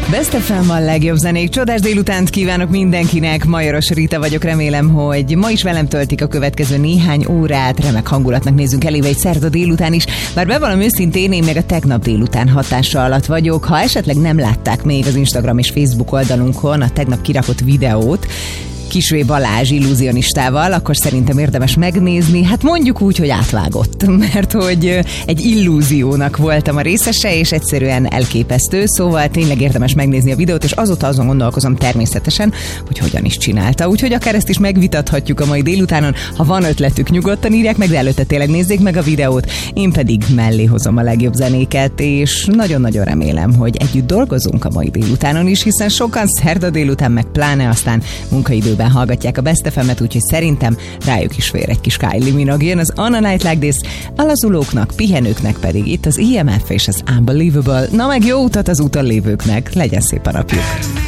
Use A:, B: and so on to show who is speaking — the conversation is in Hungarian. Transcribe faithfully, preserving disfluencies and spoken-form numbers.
A: Best ef em a legjobb zenék. Csodás délutánt kívánok mindenkinek. Majoros Rita vagyok, remélem, hogy ma is velem töltik a következő néhány órát. Remek hangulatnak nézzünk elébe egy szerda délután is. Bár bevallom őszintén, én még a tegnap délután hatása alatt vagyok. Ha esetleg nem látták még az Instagram és Facebook oldalunkon a tegnap kirakott videót Kisvé Balázs illúzionistával, akkor szerintem érdemes megnézni. Hát mondjuk úgy, hogy átvágott, mert hogy egy illúziónak voltam a részese, és egyszerűen elképesztő, szóval tényleg érdemes megnézni a videót, és azóta azon gondolkozom természetesen, hogy hogyan is csinálta. Úgyhogy akár ezt is megvitathatjuk a mai délutánon. Ha van ötletük, nyugodtan írják meg, de előtte tényleg nézzék meg a videót. Én pedig mellé hozom a legjobb zenéket, és nagyon-nagyon remélem, hogy együtt dolgozunk a mai délutánon is, hiszen sokan szerda délután, meg pláne aztán munkaidőben hallgatják a Best ef em-et, úgyhogy szerintem rájuk is fér egy kis Kylie Minogue. Jön az On a Night Like This, alazulóknak, pihenőknek pedig itt az i em ef és az Unbelievable. Na meg jó utat az úton lévőknek, legyen szép a napjuk!